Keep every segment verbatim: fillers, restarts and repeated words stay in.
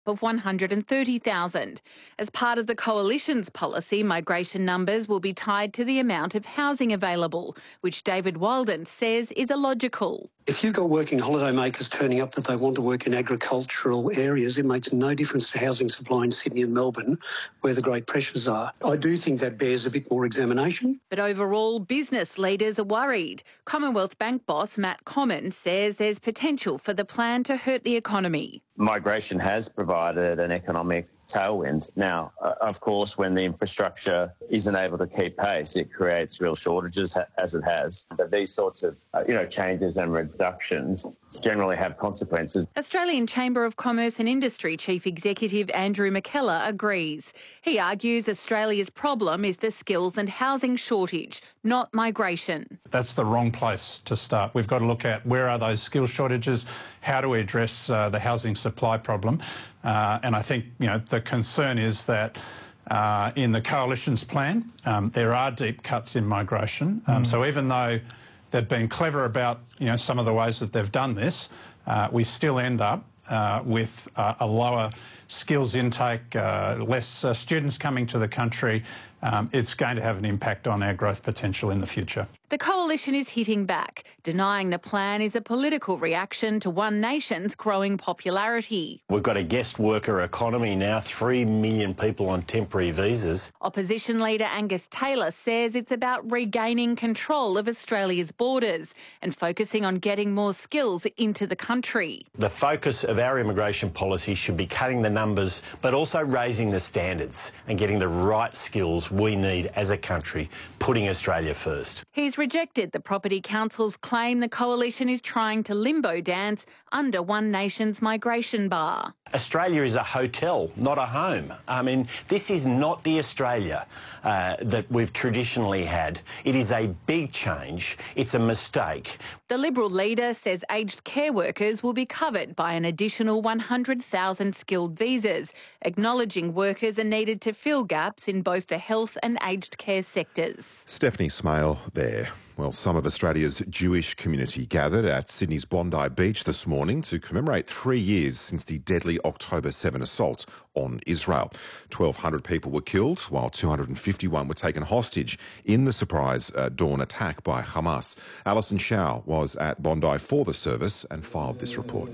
of one hundred thirty thousand. As part of the Coalition's policy, migration numbers will be tied to the amount of housing available, which David Walden says is illogical. If you've got working holidaymakers turning up that they want to work in agricultural areas, it makes no difference to housing supply in Sydney and Melbourne, where the great pressures are. I do think that bears a bit more examination. But overall, business leaders are worried. Commonwealth Bank boss Matt Common says there's potential for the plan to hurt the economy. Migration has provided an economic tailwind. Now, uh, of course, when the infrastructure isn't able to keep pace, it creates real shortages, ha- as it has. But these sorts of, uh, you know, changes and reductions generally have consequences. Australian Chamber of Commerce and Industry Chief Executive Andrew McKellar agrees. He argues Australia's problem is the skills and housing shortage, not migration. That's the wrong place to start. We've got to look at where are those skills shortages, how do we address uh, the housing supply problem. Uh, and I think, you know, the concern is that uh, in the Coalition's plan, um, there are deep cuts in migration. Um, mm. So even though they've been clever about, you know, some of the ways that they've done this, uh, we still end up uh, with uh, a lower skills intake, uh, less uh, students coming to the country. Um, it's going to have an impact on our growth potential in the future. The Coalition is hitting back, denying the plan is a political reaction to One Nation's growing popularity. We've got a guest worker economy now, three million people on temporary visas. Opposition leader Angus Taylor says it's about regaining control of Australia's borders and focusing on getting more skills into the country. The focus of our immigration policy should be cutting the numbers, but also raising the standards and getting the right skills we need as a country, putting Australia first. He's rejected the Property Council's claim the Coalition is trying to limbo dance under One Nation's migration bar. Australia is a hotel, not a home. I mean, this is not the Australia uh, that we've traditionally had. It is a big change. It's a mistake. The Liberal leader says aged care workers will be covered by an additional one hundred thousand skilled visas, acknowledging workers are needed to fill gaps in both the health and aged care sectors. Stephanie Smale there. Well, some of Australia's Jewish community gathered at Sydney's Bondi Beach this morning to commemorate three years since the deadly October seventh assault on Israel. twelve hundred people were killed, while two hundred fifty-one were taken hostage in the surprise uh, dawn attack by Hamas. Alison Shao was at Bondi for the service and filed this report.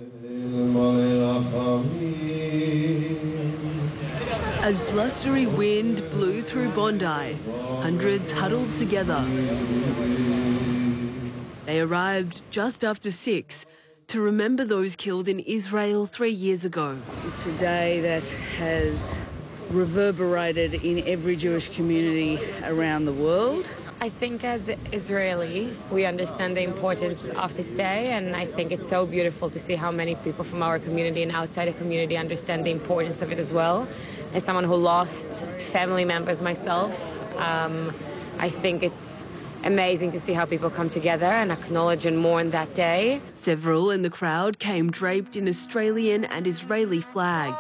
As blustery wind blew through Bondi, hundreds huddled together. They arrived just after six to remember those killed in Israel three years ago. It's a day that has reverberated in every Jewish community around the world. I think as Israeli, we understand the importance of this day, and I think it's so beautiful to see how many people from our community and outside the community understand the importance of it as well. As someone who lost family members myself, um, I think it's amazing to see how people come together and acknowledge and mourn that day. Several in the crowd came draped in Australian and Israeli flags.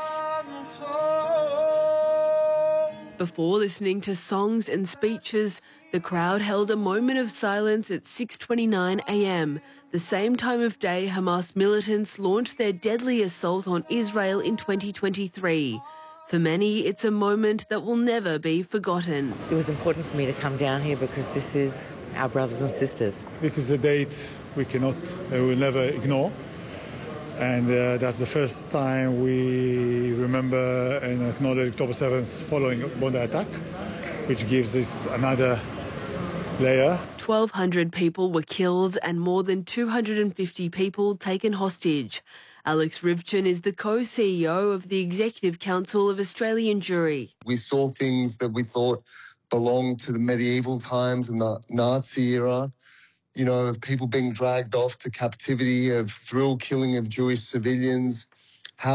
Before listening to songs and speeches, the crowd held a moment of silence at six twenty-nine a m, the same time of day Hamas militants launched their deadly assault on Israel in twenty twenty-three. For many, it's a moment that will never be forgotten. It was important for me to come down here because this is our brothers and sisters. This is a date we cannot, uh, will never ignore. And uh, that's the first time we remember and acknowledge October seventh following Bondi attack, which gives us another layer. twelve hundred people were killed and more than two hundred fifty people taken hostage. Alex Rivchin is the co-C E O of the Executive Council of Australian Jewry. We saw things that we thought belonged to the medieval times and the Nazi era, you know, of people being dragged off to captivity, of thrill killing of Jewish civilians,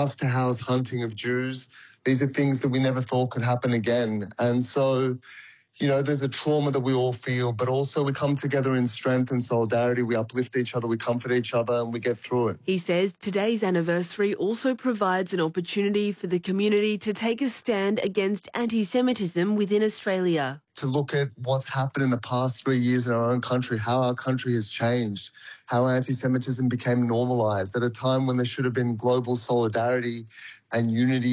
house-to-house hunting of Jews. These are things that we never thought could happen again. And so You know, there's a trauma that we all feel, but also we come together in strength and solidarity. We uplift each other, we comfort each other, and we get through it. He says today's anniversary also provides an opportunity for the community to take a stand against anti-Semitism within Australia. To look at what's happened in the past three years in our own country, how our country has changed, how anti-Semitism became normalised at a time when there should have been global solidarity and unity